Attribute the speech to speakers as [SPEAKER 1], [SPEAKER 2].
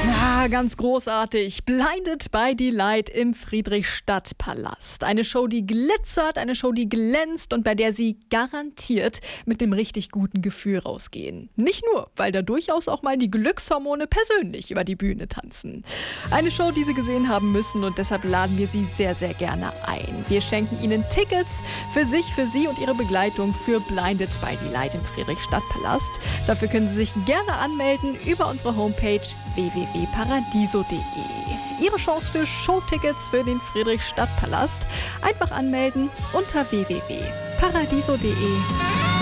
[SPEAKER 1] Ja, ganz großartig. Blinded by the Light im Friedrichstadtpalast. Eine Show, die glitzert, eine Show, die glänzt und bei der Sie garantiert mit dem richtig guten Gefühl rausgehen. Nicht nur, weil da durchaus auch mal die Glückshormone persönlich über die Bühne tanzen. Eine Show, die Sie gesehen haben müssen und deshalb laden wir Sie sehr, sehr gerne ein. Wir schenken Ihnen Tickets für sich, für Sie und Ihre Begleitung für Blinded by the Light im Friedrichstadtpalast. Dafür können Sie sich gerne anmelden über unsere Homepage www.paradiso.de. Ihre Chance für Showtickets für den Friedrichstadtpalast. Einfach anmelden unter www.paradiso.de.